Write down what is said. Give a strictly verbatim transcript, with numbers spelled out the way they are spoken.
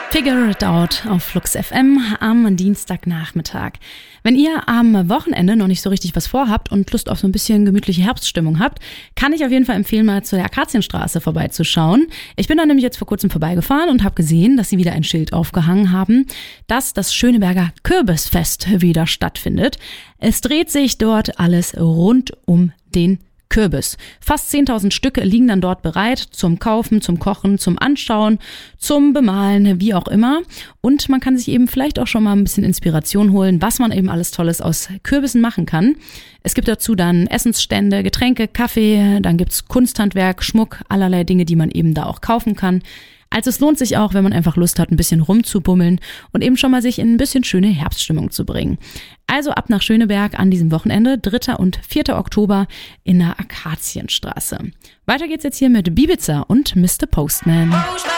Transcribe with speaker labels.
Speaker 1: Figure It Out auf Flux F M am Dienstagnachmittag. Wenn ihr am Wochenende noch nicht so richtig was vorhabt und Lust auf so ein bisschen gemütliche Herbststimmung habt, kann ich auf jeden Fall empfehlen, mal zur Akazienstraße vorbeizuschauen. Ich bin da nämlich jetzt vor kurzem vorbeigefahren und habe gesehen, dass sie wieder ein Schild aufgehangen haben, dass das Schöneberger Kürbisfest wieder stattfindet. Es dreht sich dort alles rund um den Kürbis. Fast zehntausend Stück liegen dann dort bereit zum Kaufen, zum Kochen, zum Anschauen, zum Bemalen, wie auch immer. Und man kann sich eben vielleicht auch schon mal ein bisschen Inspiration holen, was man eben alles Tolles aus Kürbissen machen kann. Es gibt dazu dann Essensstände, Getränke, Kaffee, dann gibt's Kunsthandwerk, Schmuck, allerlei Dinge, die man eben da auch kaufen kann. Also es lohnt sich auch, wenn man einfach Lust hat, ein bisschen rumzubummeln und eben schon mal sich in ein bisschen schöne Herbststimmung zu bringen. Also ab nach Schöneberg an diesem Wochenende, dritter und vierter Oktober in der Akazienstraße. Weiter geht's jetzt hier mit Bibiza und Mister Postman.